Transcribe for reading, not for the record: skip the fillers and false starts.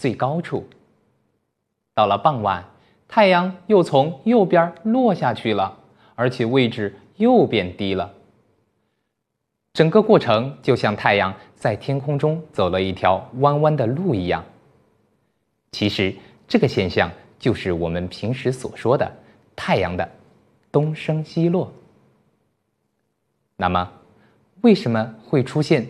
最高处。到了傍晚，太阳又从右边落下去了，而且位置又变低了。整个过程就像太阳在天空中走了一条弯弯的路一样。其实这个现象就是我们平时所说的太阳的东升西落。那么为什么会出现